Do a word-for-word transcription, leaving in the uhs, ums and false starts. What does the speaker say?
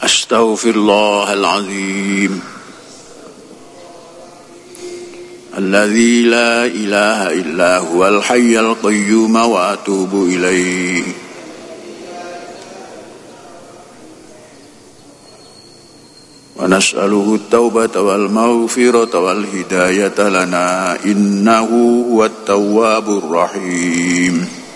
أستغفر الله العظيم الذي لا إله إلا هو الحي القيوم وأتوب إليه ونسأله التوبة والمغفرة والهداية لنا إنه هو التواب الرحيم